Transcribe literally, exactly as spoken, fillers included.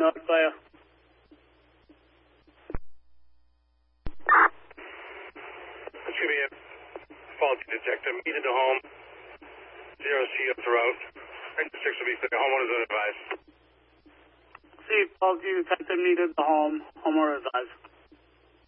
notify you. This should be a faulty detector. Meet at the home. Zero C up the road. six will be clear. Homeowners are advised. See, faulty detector needed the home. Homeowner advised.